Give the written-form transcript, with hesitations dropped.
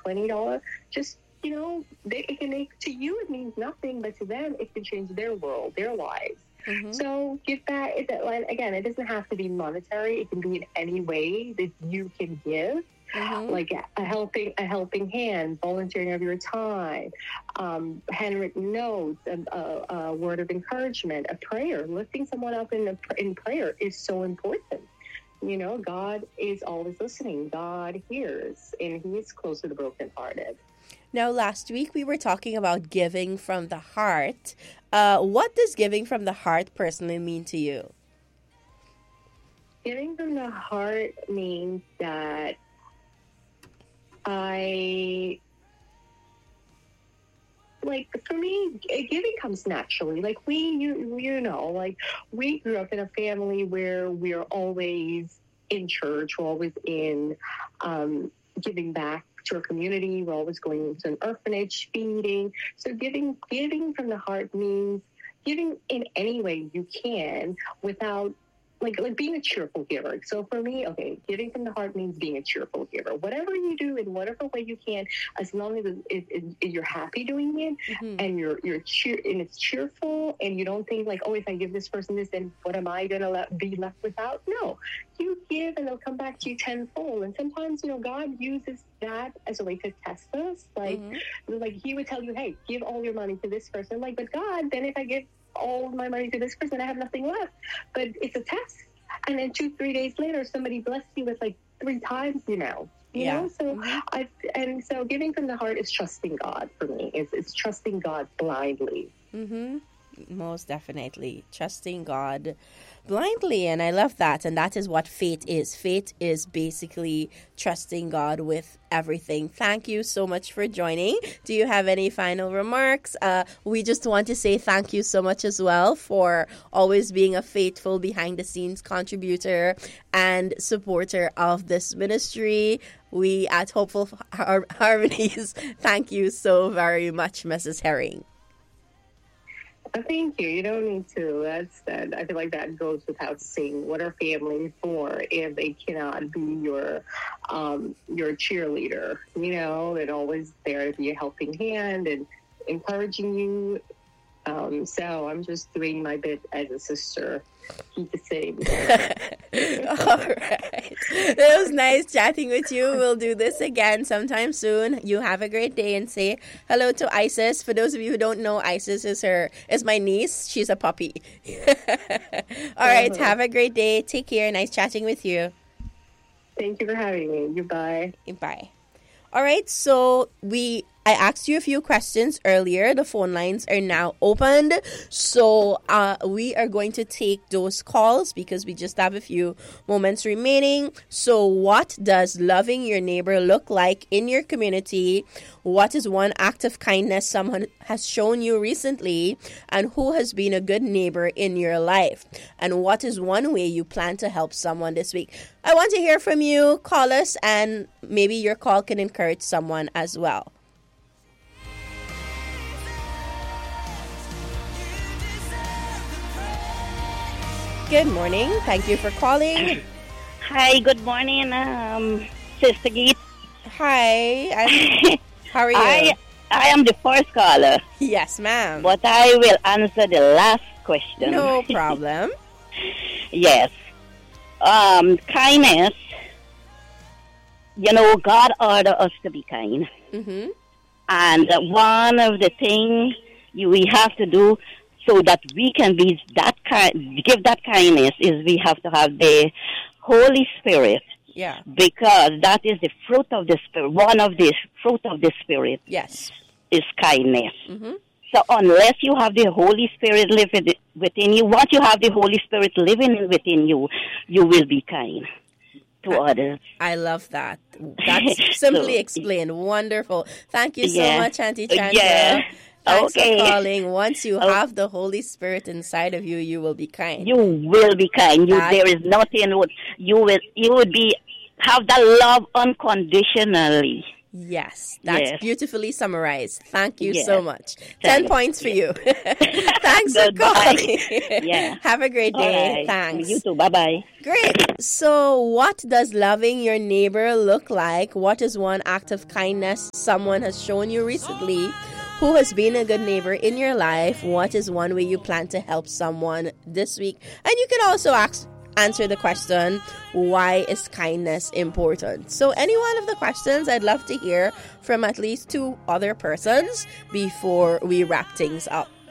$20, just, it can make, to you it means nothing, but to them it can change their world, their lives. So give back. Again, it doesn't have to be monetary. It can be in any way that you can give. Like a helping hand, volunteering of your time, handwritten notes, a word of encouragement, a prayer. Lifting someone up in prayer is so important. God is always listening. God hears, and He is close to the brokenhearted. Now, last week we were talking about giving from the heart. What does giving from the heart personally mean to you? Giving from the heart means that for me, giving comes naturally. Like we grew up in a family where we're always in church, we're always in giving back to our community, we're always going to an orphanage, feeding. So giving from the heart means giving in any way you can without like being a cheerful giver. So for me, giving from the heart means being a cheerful giver. Whatever you do in whatever way you can, as long as you're happy doing it, and it's cheerful, and you don't think like, oh, if I give this person this, then what am I gonna be left without? No, you give, and they'll come back to you tenfold. And sometimes God uses that as a way to test us. Like He would tell you, hey, give all your money to this person. Like, but God, then if I give all of my money to this person, I have nothing left. But it's a test, and then 2-3 days later somebody blessed you with like 3 times you know. So giving from the heart is trusting God. For me, it's trusting God blindly. Most definitely trusting God blindly, and I love that. And that is what faith is. Faith is basically trusting God with everything. Thank you so much for joining. Do you have any final remarks? We just want to say thank you so much as well for always being a faithful behind the scenes contributor and supporter of this ministry. We at Hopeful Harmonies thank you so very much, Mrs. Herring. Thank you. You don't need to. I feel like that goes without saying. What are families for if they cannot be your cheerleader? They're always there to be a helping hand and encouraging you. So I'm just doing my bit as a sister. Keep the same. All right. It was nice chatting with you. We'll do this again sometime soon. You have a great day, and say hello to Isis. For those of you who don't know, Isis is my niece. She's a puppy. All right. Have a great day. Take care. Nice chatting with you. Thank you for having me. Goodbye. Bye. All right. So I asked you a few questions earlier. The phone lines are now opened. So we are going to take those calls because we just have a few moments remaining. So what does loving your neighbor look like in your community? What is one act of kindness someone has shown you recently? And who has been a good neighbor in your life? And what is one way you plan to help someone this week? I want to hear from you. Call us, and maybe your call can encourage someone as well. Good morning. Thank you for calling. Hi, good morning, Sister Geet. Hi. How are you? I am the first caller. Yes, ma'am. But I will answer the last question. No problem. Yes. Kindness. God ordered us to be kind. And one of the things we have to do so that we can be give that kindness is we have to have the Holy Spirit. Yeah. Because that is the fruit of the Spirit. One of the fruit of the Spirit. Yes. Is kindness. So unless you have the Holy Spirit living within you, once you have the Holy Spirit living within you, you will be kind to others. I love that. That's simply explained. Wonderful. Thank you so much, Auntie Chandra. Yeah. Thanks for calling. Once you have the Holy Spirit inside of you, you will be kind. You will be kind. There is nothing. You would have that love unconditionally. Yes, that's Yes. beautifully summarized. Thank you Yes. so much. 10 Thanks. points for you. Thanks for Goodbye. calling. Yeah. Have a great All day. right. Thanks. You too. Bye-bye. Great. So, what does loving your neighbor look like? What is one act of kindness someone has shown you recently? Who has been a good neighbor in your life? What is one way you plan to help someone this week? And you can also answer the question, why is kindness important? So any one of the questions, I'd love to hear from at least 2 other persons before we wrap things up.